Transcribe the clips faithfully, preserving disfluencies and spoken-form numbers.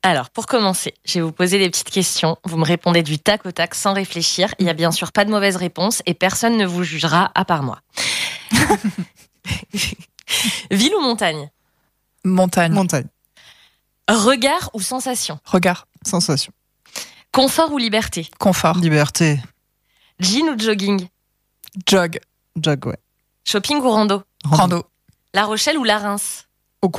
Alors, pour commencer, je vais vous poser des petites questions. Vous me répondez du tac au tac sans réfléchir. Il n'y a bien sûr pas de mauvaise réponse et personne ne vous jugera à part moi. Ville ou montagne ? Montagne. Montagne. Regard ou sensation ? Regard. Sensation. Confort ou liberté ? Confort. Liberté. Jean ou jogging ? Jog. Jog, ouais. Shopping ou rando ? Rando. La Rochelle ou la Reims ? Ou quoi ?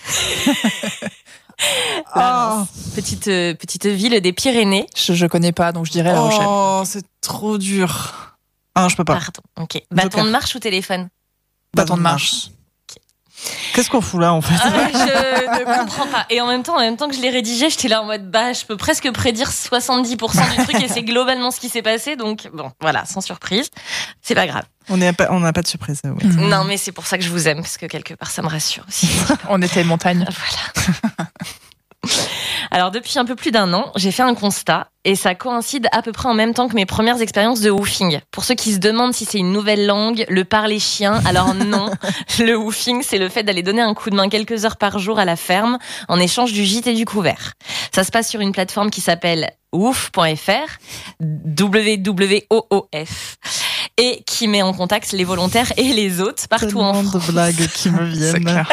La Reims. Petite, euh, petite ville des Pyrénées. je, je connais pas, donc je dirais La Rochelle. Oh, c'est trop dur. Ah, je peux pas. Pardon, ok. Bâton de marche ou téléphone ? Bâton de marche. Qu'est-ce qu'on fout là, en fait ? Ah, je ne comprends pas. Et en même temps, en même temps que je l'ai rédigé, j'étais là en mode, bah, je peux presque prédire soixante-dix pour cent du truc et c'est globalement ce qui s'est passé. Donc, bon, voilà, sans surprise. C'est pas grave. On n'a pas, on n'a pas de surprise. Ouais. Mmh. Non, mais c'est pour ça que je vous aime, parce que quelque part, ça me rassure aussi. On était montagne. Voilà. Alors, depuis un peu plus d'un an, j'ai fait un constat et ça coïncide à peu près en même temps que mes premières expériences de woofing. Pour ceux qui se demandent si c'est une nouvelle langue, le parler chien, alors non. Le woofing, c'est le fait d'aller donner un coup de main quelques heures par jour à la ferme en échange du gîte et du couvert. Ça se passe sur une plateforme qui s'appelle woof point f r, W W O O F, et qui met en contact les volontaires et les hôtes partout Tellement en France. de blagues qui me C'est viennent. clair.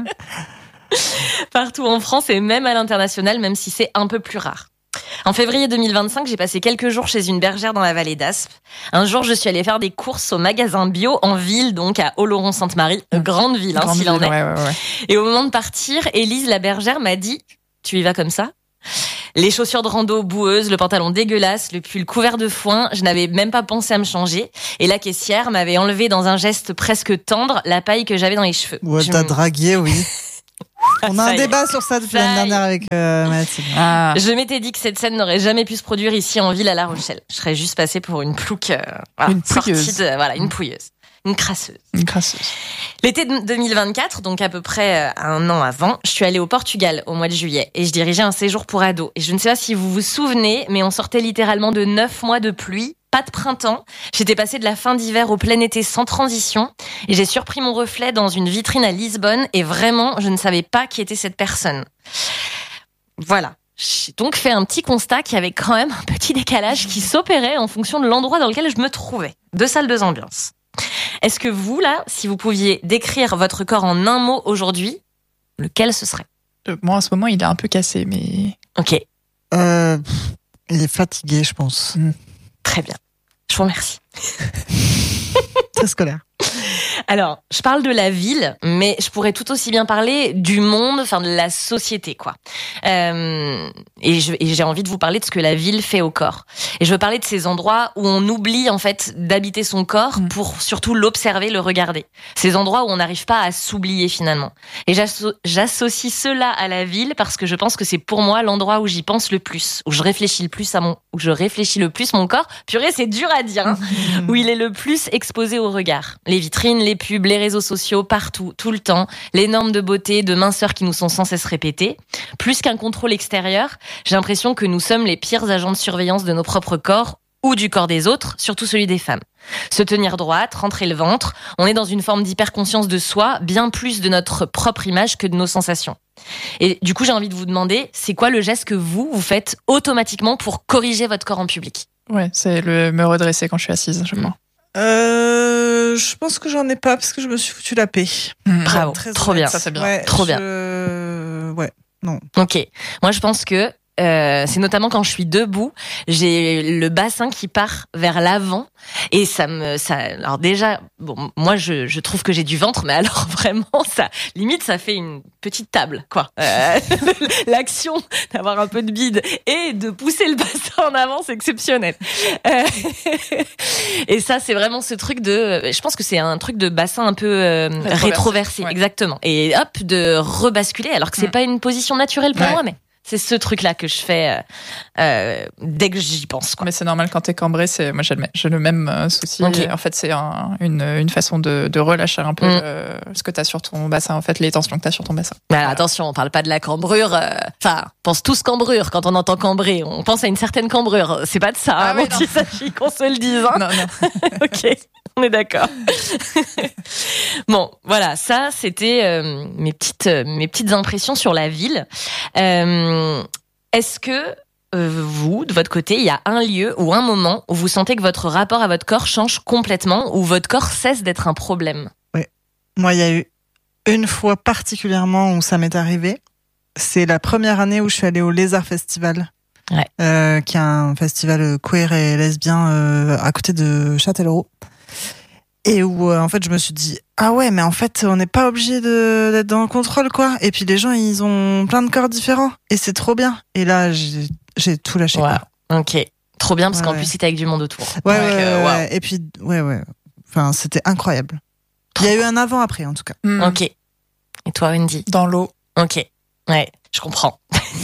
Partout en France et même à l'international, même si c'est un peu plus rare. En février deux mille vingt-cinq, j'ai passé quelques jours chez une bergère dans la vallée d'Aspe. Un jour, je suis allée faire des courses au magasin bio en ville, donc à Oloron-Sainte-Marie, une grande ville, hein, Grande s'il en ville, est. ouais, ouais, ouais. Et au moment de partir, Élise, la bergère, m'a dit « Tu y vas comme ça ?» Les chaussures de rando boueuses, le pantalon dégueulasse, le pull couvert de foin, je n'avais même pas pensé à me changer. Et la caissière m'avait enlevé dans un geste presque tendre la paille que j'avais dans les cheveux. Ouais, Je t'as me- dragué, oui. On a Ça un y est. débat sur ça depuis Ça l'année y est. dernière avec euh, Mathilde. Ah. Je m'étais dit que cette scène n'aurait jamais pu se produire ici en ville à La Rochelle. Je serais juste passée pour une plouque, euh, voilà, Une sortie pouilleuse. de- voilà, une pouilleuse, une crasseuse. Une crasseuse. L'été de deux mille vingt-quatre, donc à peu près euh, un an avant, je suis allée au Portugal au mois de juillet et je dirigeais un séjour pour ados. Et je ne sais pas si vous vous souvenez, mais on sortait littéralement de neuf mois de pluie. Pas de printemps. J'étais passée de la fin d'hiver au plein été sans transition et j'ai surpris mon reflet dans une vitrine à Lisbonne et vraiment, je ne savais pas qui était cette personne. Voilà. J'ai donc fait un petit constat qu'il y avait quand même un petit décalage qui s'opérait en fonction de l'endroit dans lequel je me trouvais. Deux salles, deux ambiances. Est-ce que vous, là, si vous pouviez décrire votre corps en un mot aujourd'hui, lequel ce serait ? Euh, Moi, en ce moment, il est un peu cassé, mais... Ok, Euh, pff, il est fatigué, je pense. très bien. Je vous remercie. Très scolaire. Alors, je parle de la ville, mais je pourrais tout aussi bien parler du monde, enfin de la société, quoi. Euh, et, je, et j'ai envie de vous parler de ce que la ville fait au corps. Et je veux parler de ces endroits où on oublie en fait d'habiter son corps Mmh. pour surtout l'observer, le regarder. Ces endroits où on n'arrive pas à s'oublier finalement. Et j'asso- j'associe cela à la ville parce que je pense que c'est pour moi l'endroit où j'y pense le plus, où je réfléchis le plus à mon, où je réfléchis le plus mon corps. Purée, c'est dur à dire. Hein. Où il est le plus exposé au regard. Les vitrines, les pubs, les réseaux sociaux, partout, tout le temps, les normes de beauté, de minceur qui nous sont sans cesse répétées. Plus qu'un contrôle extérieur, j'ai l'impression que nous sommes les pires agents de surveillance de nos propres corps ou du corps des autres, surtout celui des femmes. Se tenir droite, rentrer le ventre, on est dans une forme d'hyperconscience de soi, bien plus de notre propre image que de nos sensations. Et du coup, j'ai envie de vous demander, c'est quoi le geste que vous, vous faites automatiquement pour corriger votre corps en public ? Ouais, c'est le me redresser quand je suis assise, je crois. Euh, je pense que j'en ai pas parce que je me suis foutu la paix. Mmh. Bravo, Très trop honnête. bien. Ça, c'est bien. Ouais, Trop bien. je- Ouais, non. Ok. Moi, je pense que euh, c'est notamment quand je suis debout, j'ai le bassin qui part vers l'avant et ça me, ça. Alors déjà, bon, moi, je, je trouve que j'ai du ventre, mais alors vraiment, ça, limite, ça fait une petite table, quoi. Euh, L'action d'avoir un peu de bide et de pousser le bassin en avant, c'est exceptionnel. Euh, et ça, c'est vraiment ce truc de. Je pense que c'est un truc de bassin un peu euh, Rétroversé, rétroversé, ouais. exactement. Et hop, de rebasculer, alors que c'est Mm. pas une position naturelle pour Ouais. moi, mais. C'est ce truc-là que je fais euh, euh, dès que j'y pense. Quoi. Mais c'est normal quand t'es cambré, c'est moi j'ai le, j'ai le même euh, souci. Ok. En fait, c'est un- une, une façon de, de relâcher un peu Mm. le- ce que t'as sur ton bassin, en fait, les tensions que t'as sur ton bassin. Mais alors, attention, on parle pas de la cambrure. euh, Enfin, on pense tous cambrure quand on entend cambrer. On pense à une certaine cambrure. C'est pas de ça, Ah hein, oui, dont non. il s'agit qu'on se le dise. Hein. Non, non. Ok. On est d'accord. Bon, voilà, ça, c'était euh, mes petites euh, mes petites impressions sur la ville. Euh, est-ce que euh, vous, de votre côté, il y a un lieu ou un moment où vous sentez que votre rapport à votre corps change complètement, où votre corps cesse d'être un problème? Oui. Moi, il y a eu une fois particulièrement où ça m'est arrivé. C'est la première année où je suis allée au Lézard Festival. Ouais. Euh, qui est un festival queer et lesbien euh, à côté de Châtellerault. Et où, euh, en fait, je me suis dit, ah ouais, mais en fait, on n'est pas obligé de, d'être dans le contrôle, quoi. Et puis, les gens, ils ont plein de corps différents. Et c'est trop bien. Et là, j'ai, j'ai tout lâché, Ouais. quoi. Ok. Trop bien, parce Ouais, qu'en ouais. plus, c'était avec du monde autour. Ouais, Donc, ouais, euh, ouais. waouh. Et puis, ouais, ouais. Enfin, c'était incroyable. Il y a eu un avant-après, en tout cas. Mm. Ok. Et toi, Wendy? Dans l'eau. Ok. Ouais, je comprends.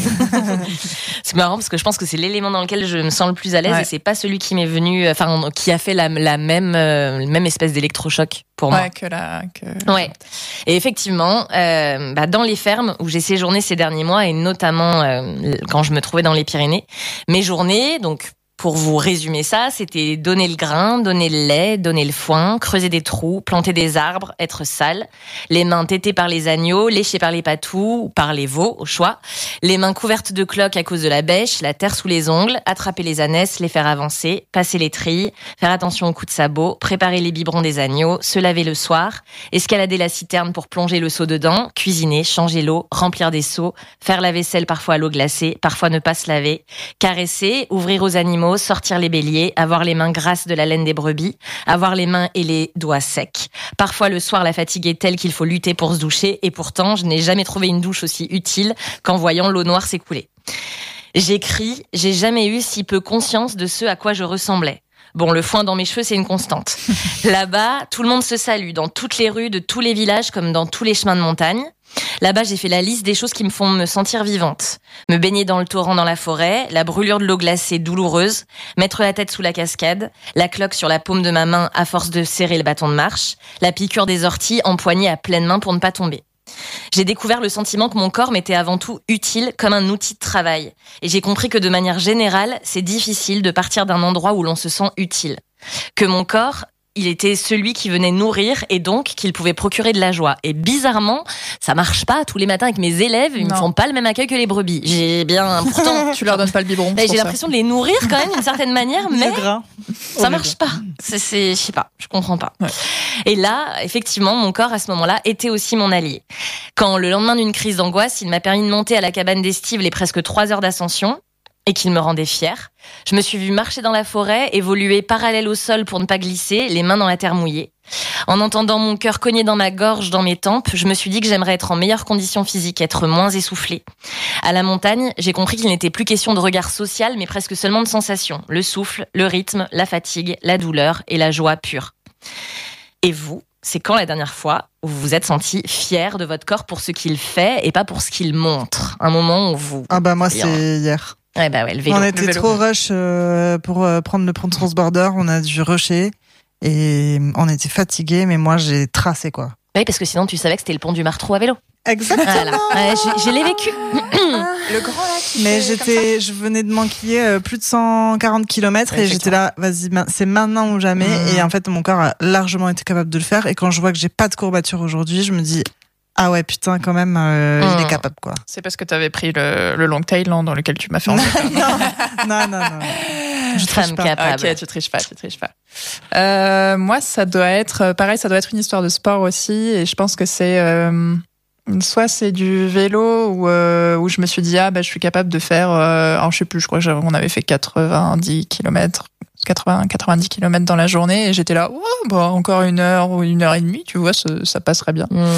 C'est marrant parce que je pense que c'est l'élément dans lequel je me sens le plus à l'aise Ouais. et c'est pas celui qui m'est venu, enfin, qui a fait la, la même, euh, même espèce d'électrochoc pour moi. Ouais, que la. Que... Ouais. Et effectivement, euh, bah, dans les fermes où j'ai séjourné ces derniers mois et notamment euh, quand je me trouvais dans les Pyrénées, mes journées, donc pour vous résumer ça, c'était donner le grain, donner le lait, donner le foin, creuser des trous, planter des arbres, être sale, les mains tétées par les agneaux, léchées par les patous ou par les veaux, au choix, les mains couvertes de cloques à cause de la bêche, la terre sous les ongles, attraper les ânesses, les faire avancer, passer les trilles, faire attention aux coups de sabot, préparer les biberons des agneaux, se laver le soir, escalader la citerne pour plonger le seau dedans, cuisiner, changer l'eau, remplir des seaux, faire la vaisselle parfois à l'eau glacée, parfois ne pas se laver, caresser, ouvrir aux animaux, sortir les béliers, avoir les mains grasses de la laine des brebis, avoir les mains et les doigts secs. Parfois, le soir, la fatigue est telle qu'il faut lutter pour se doucher, et pourtant, je n'ai jamais trouvé une douche aussi utile qu'en voyant l'eau noire s'écouler. J'écris, j'ai jamais eu si peu conscience de ce à quoi je ressemblais. Bon, le foin dans mes cheveux, c'est une constante. Là-bas, tout le monde se salue, dans toutes les rues de tous les villages comme dans tous les chemins de montagne. Là-bas, j'ai fait la liste des choses qui me font me sentir vivante. Me baigner dans le torrent dans la forêt, la brûlure de l'eau glacée douloureuse, mettre la tête sous la cascade, la cloque sur la paume de ma main à force de serrer le bâton de marche, la piqûre des orties empoignée à pleine main pour ne pas tomber. J'ai découvert le sentiment que mon corps m'était avant tout utile comme un outil de travail. Et j'ai compris que de manière générale, c'est difficile de partir d'un endroit où l'on se sent utile. Que mon corps, il était celui qui venait nourrir et donc qu'il pouvait procurer de la joie. Et bizarrement, ça marche pas tous les matins avec mes élèves, ils Non. me font pas le même accueil que les brebis. J'ai bien, pourtant, Tu leur donnes pas le biberon. bah, c'est j'ai pour ça. l'impression de les nourrir quand même d'une certaine manière, mais Le gras. ça marche pas. C'est, c'est, je sais pas, je comprends pas. Ouais. Et là, effectivement, mon corps à ce moment-là était aussi mon allié. Quand le lendemain d'une crise d'angoisse, il m'a permis de monter à la cabane d'estive les presque trois heures d'ascension et qu'il me rendait fière, je me suis vue marcher dans la forêt, évoluer parallèle au sol pour ne pas glisser, les mains dans la terre mouillée. En entendant mon cœur cogner dans ma gorge, dans mes tempes, je me suis dit que j'aimerais être en meilleure condition physique, être moins essoufflée. À la montagne, j'ai compris qu'il n'était plus question de regard social, mais presque seulement de sensations. Le souffle, le rythme, la fatigue, la douleur et la joie pure. Et vous, c'est quand la dernière fois où vous vous êtes senti fier de votre corps pour ce qu'il fait et pas pour ce qu'il montre? Un moment où vous... Ah bah moi, c'est hier. Ouais, bah ouais, le vélo. On Le était vélo. trop rush euh, pour euh, prendre le pont transborder, on a dû rusher et on était fatigués, mais moi j'ai tracé quoi. Oui, parce que sinon tu savais que c'était le pont du Martrou à vélo. Exactement. Voilà. Ouais, je, je l'ai vécu. Le grand là qui Mais fait comme j'étais, je venais de manquiller euh, plus de cent quarante kilomètres Ouais, et j'étais là, vas-y, ma- c'est maintenant ou jamais. Mmh. Et en fait, mon corps a largement été capable de le faire. Et quand je vois que j'ai pas de courbature aujourd'hui, je me dis, ah ouais, putain, quand même, euh, Mmh. il est capable, quoi. C'est parce que t'avais pris le, le long tail là, dans lequel tu m'as fait entrer. non, non, non, non. Je Femme triche pas. capable. Ok, tu triches pas, tu triches pas. Euh, moi, ça doit être pareil, ça doit être une histoire de sport aussi, et je pense que c'est euh, soit c'est du vélo où, euh, où je me suis dit ah bah je suis capable de faire, euh, alors je sais plus, je crois qu'on avait fait quatre-vingt-dix kilomètres, quatre-vingts, quatre-vingt-dix kilomètres dans la journée, et j'étais là, oh, bah encore une heure ou une heure et demie, tu vois, ça, ça passerait bien. Mmh.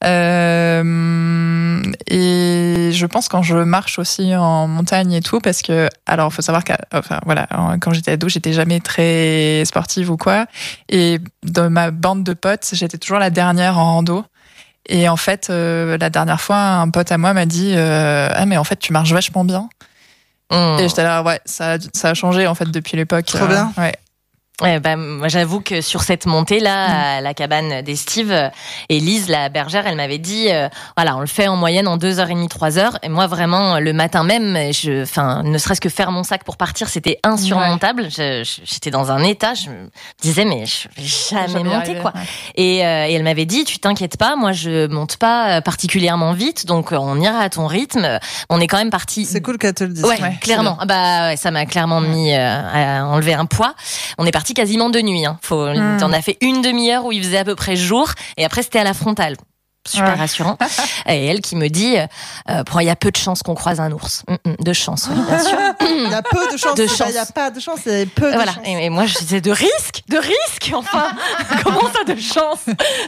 Euh, et je pense quand je marche aussi en montagne et tout, parce que, alors, faut savoir que, enfin, voilà, quand j'étais ado, j'étais jamais très sportive ou quoi. Et dans ma bande de potes, j'étais toujours la dernière en rando. Et en fait, euh, la dernière fois, un pote à moi m'a dit, euh, ah, mais en fait, tu marches vachement bien. Mmh. Et j'étais là, ouais, ça, a- ça a changé, en fait, depuis l'époque. Trop bien. Ouais. Ouais, bah, moi, j'avoue que sur cette montée-là, mmh. à la cabane d'Estive, Élise, la bergère, elle m'avait dit, euh, voilà, on le fait en moyenne en deux heures et demie, trois heures. Et moi, vraiment, le matin même, je, enfin, ne serait-ce que faire mon sac pour partir, c'était insurmontable. Ouais. Je, je, j'étais dans un état, je me disais, mais je vais jamais, jamais monter, quoi. Ouais. Et, euh, et elle m'avait dit, tu t'inquiètes pas, moi, je monte pas particulièrement vite, donc on ira à ton rythme. On est quand même parti. C'est cool qu'elle te le dise. Ouais, ouais clairement. Bah, ouais, ça m'a clairement mis euh, à enlever un poids. On est parti quasiment de nuit. Hein. Faut, mmh. On a fait une demi-heure où il faisait à peu près jour, et après c'était à la frontale. Super ouais. rassurant. Et elle qui me dit, euh, il y a peu de chances qu'on croise un ours. De chance, oui, bien sûr. Il y a peu de chances. De chance. Il n'y a pas de chance, il y a peu de voilà. chances. Et, et moi, je disais de risque, de risque, enfin. Comment ça, de chance?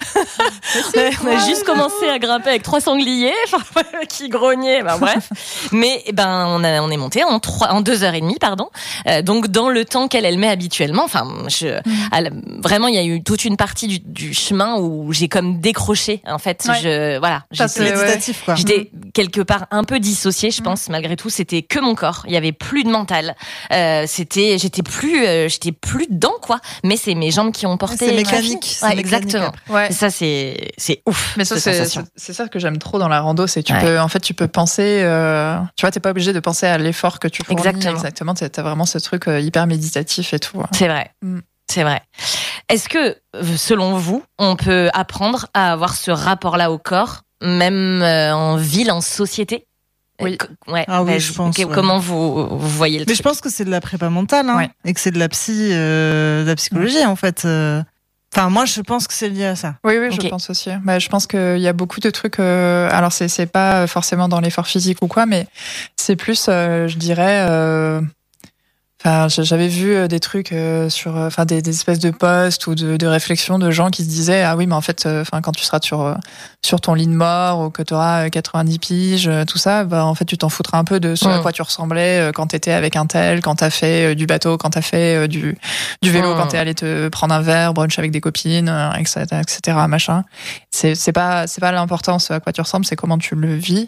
On a juste commencé à grimper avec trois sangliers, enfin, qui grognaient, ben bref. Mais ben, on, a, on est monté en trois, en deux heures et demie, pardon. Euh, donc dans le temps qu'elle elle met habituellement. Enfin, je, mm. elle, vraiment, il y a eu toute une partie du, du chemin où j'ai comme décroché, en fait. Ouais. Je, voilà, ça, j'étais, méditatif, quoi. J'étais mmh. quelque part un peu dissociée, je pense. Mmh. Malgré tout, c'était que mon corps. Il y avait plus de mental. Euh, c'était, j'étais plus, euh, j'étais plus dedans, quoi. Mais c'est mes jambes qui ont porté. C'est mécanique. C'est ouais, mécanique exactement. Ouais. Ça, c'est, c'est ouf. Mais ça, c'est, c'est, c'est ça que j'aime trop dans la rando, c'est que tu ouais. peux, en fait, tu peux penser. Euh, tu vois, t'es pas obligé de penser à l'effort que tu fournis. Exactement. Exactement. T'as vraiment ce truc hyper méditatif et tout. C'est vrai. Mmh. C'est vrai. Est-ce que, selon vous, on peut apprendre à avoir ce rapport-là au corps, même en ville, en société? Oui. Ouais. Ah oui, je pense. Okay, ouais. Comment vous, vous voyez le Mais truc? je pense que c'est de la prépa mentale, hein, ouais. et que c'est de la psy, euh, de la psychologie, mmh. en fait. Enfin, moi, je pense que c'est lié à ça. Oui, oui, okay. je pense aussi. Bah, je pense qu'il y a beaucoup de trucs. Euh, alors, c'est, c'est pas forcément dans l'effort physique ou quoi, mais c'est plus, euh, je dirais. Euh, Enfin, j'avais vu des trucs sur, enfin, des, des espèces de posts ou de, de réflexions de gens qui se disaient, ah oui, mais en fait, enfin, quand tu seras sur sur ton lit de mort ou que tu auras quatre-vingt-dix piges, tout ça, bah en fait, tu t'en foutras un peu de ce mmh. à quoi tu ressemblais quand t'étais avec un tel, quand t'as fait du bateau, quand t'as fait du du vélo, mmh. quand t'es allé te prendre un verre, brunch avec des copines, et cetera, et cetera, machin. C'est c'est pas c'est pas l'important ce à quoi tu ressembles, c'est comment tu le vis.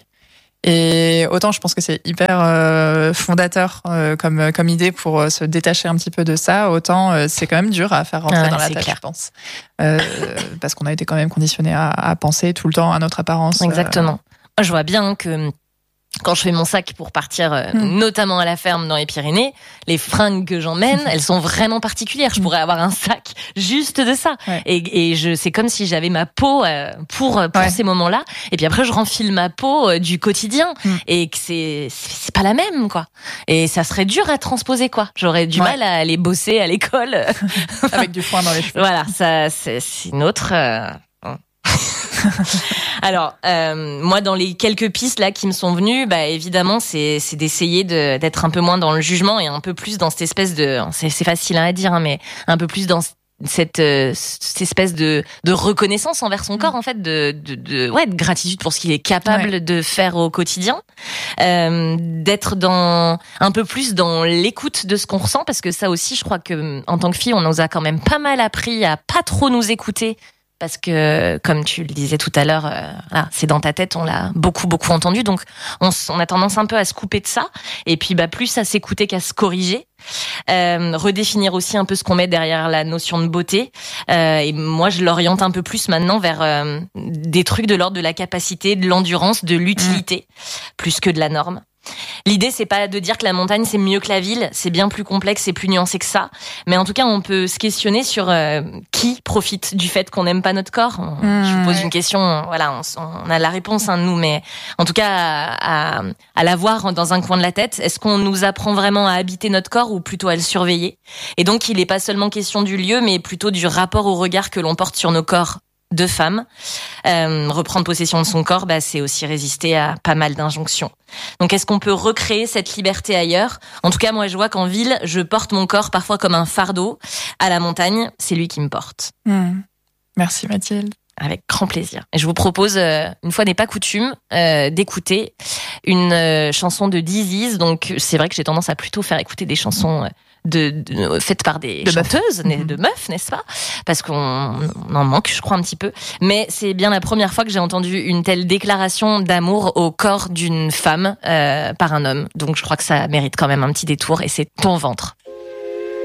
Et autant je pense que c'est hyper euh, fondateur euh, comme comme idée pour euh, se détacher un petit peu de ça, autant euh, c'est quand même dur à faire rentrer ouais, dans la tête, clair. je pense, euh, parce qu'on a été quand même conditionné à, à penser tout le temps à notre apparence. Exactement. Euh... Moi, je vois bien que quand je fais mon sac pour partir, euh, mmh. notamment à la ferme dans les Pyrénées, les fringues que j'emmène, elles sont vraiment particulières. Je pourrais avoir un sac juste de ça. Ouais. Et, et je, c'est comme si j'avais ma peau euh, pour pour ouais. ces moments-là. Et puis après, je renfile ma peau euh, du quotidien mmh. et que c'est c'est pas la même, quoi. Et ça serait dur à transposer, quoi. J'aurais du ouais. mal à aller bosser à l'école avec du foin dans les cheveux. Voilà, ça c'est, c'est une autre. Euh... Alors, euh, moi, dans les quelques pistes là qui me sont venues, bah évidemment, c'est c'est d'essayer de d'être un peu moins dans le jugement et un peu plus dans cette espèce de, c'est c'est facile à dire, hein, mais un peu plus dans cette, euh, cette espèce de de reconnaissance envers son corps, en fait, de de, de ouais, de gratitude pour ce qu'il est capable ouais. de faire au quotidien, euh, d'être dans un peu plus dans l'écoute de ce qu'on ressent, parce que ça aussi, je crois que en tant que fille, on nous a quand même pas mal appris à pas trop nous écouter. Parce que, comme tu le disais tout à l'heure, euh, ah, c'est dans ta tête, on l'a beaucoup, beaucoup entendu. Donc, on, on a tendance un peu à se couper de ça. Et puis, bah, plus à s'écouter qu'à se corriger. Euh, redéfinir aussi un peu ce qu'on met derrière la notion de beauté. Euh, et moi, je l'oriente un peu plus maintenant vers euh, des trucs de l'ordre de la capacité, de l'endurance, de l'utilité, mmh. plus que de la norme. L'idée, c'est pas de dire que la montagne c'est mieux que la ville, c'est bien plus complexe et plus nuancé que ça. Mais en tout cas, on peut se questionner sur euh, qui profite du fait qu'on n'aime pas notre corps. On, mmh, je vous pose ouais. une question, voilà, on, on a la réponse, hein, nous, mais en tout cas, à, à, à l'avoir dans un coin de la tête, est-ce qu'on nous apprend vraiment à habiter notre corps ou plutôt à le surveiller? Et donc, il n'est pas seulement question du lieu, mais plutôt du rapport au regard que l'on porte sur nos corps de femmes. Euh, reprendre possession de son corps, bah, c'est aussi résister à pas mal d'injonctions. Donc, est-ce qu'on peut recréer cette liberté ailleurs? En tout cas, moi, je vois qu'en ville, je porte mon corps parfois comme un fardeau. À la montagne, c'est lui qui me porte. Mmh. Merci Mathilde. Avec grand plaisir. Et je vous propose, euh, une fois n'est pas coutume, euh, d'écouter une euh, chanson de Disease. Donc, c'est vrai que j'ai tendance à plutôt faire écouter des chansons... Euh, De, de faites par des de chanteuses, meufs. de meufs, n'est-ce pas? Parce qu'on on en manque, je crois, un petit peu. Mais c'est bien la première fois que j'ai entendu une telle déclaration d'amour au corps d'une femme euh, par un homme. Donc je crois que ça mérite quand même un petit détour. Et c'est Ton ventre,